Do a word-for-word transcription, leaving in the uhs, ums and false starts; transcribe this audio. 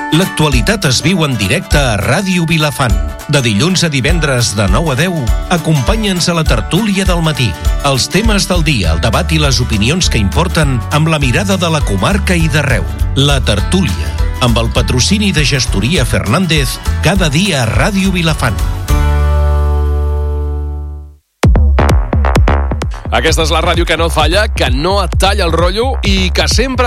L'actualitat es viu en directe a Ràdio Vilafant. De dilluns a divendres de nou a deu, acompanya'ns a la tertúlia del matí. Els temes del dia, el debat i les opinions que importen amb la mirada de la comarca i d'arreu. La tertúlia, amb el patrocini de Gestoria Fernández, cada dia a Ràdio Vilafant. Aquesta és la ràdio que no et falla, que no et talla el rotllo i que sempre